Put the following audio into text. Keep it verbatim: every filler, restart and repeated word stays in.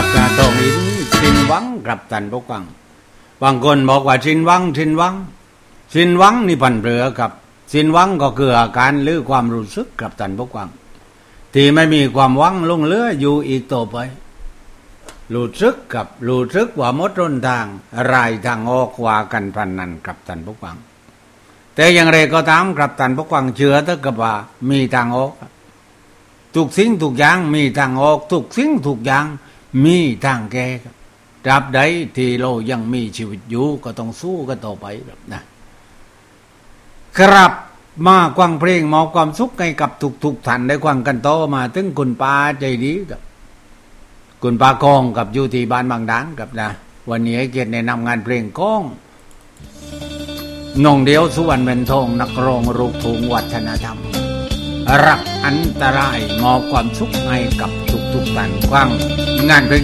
ตาตองอินสิ้นหวังกับท่านผู้ฟังบางคนบอกว่าสิ้นหวังสิ้นหวังสิ้นหวังนี่พันเปลือครับสิ้นหวังก็คืออาการหรือความรู้สึกกับท่านผู้ฟังที่ไม่มีความหวังลงเหลืออยู่อีกต่อไปรู้สึกกับรู้สึกว่าหมดหนทางรายทางออกว่ากันพันนั้นกับท่านผู้ฟังแต่อย่างไรก็ตามกับท่านผู้ฟังเชื่อเถอะกับว่ามีทางออกทุกสิ่งทุกอย่างมีทางออกทุกสิ่งทุกอย่างมีทางแก้ครับตราบใดที่เรายังมีชีวิตอยู่ก็ต้องสู้กันต่อไปครับนะครับมาควังเพลงมอบความสุขให้กับทุกๆท่านได้ควังกันต่อมาถึงคุณป้าใจดีกับคุณป้ากองกับอยู่ที่บ้านบางด่านกับนะวันนี้ให้เกียรติแนะนำงานเพลงกองน้องเดียวสุวรรณเวนทองนักร้องลูกทุ่งวัฒนธรรมรักอันตรายมอบความสุขให้กับทุกๆท่านควังงานเพลง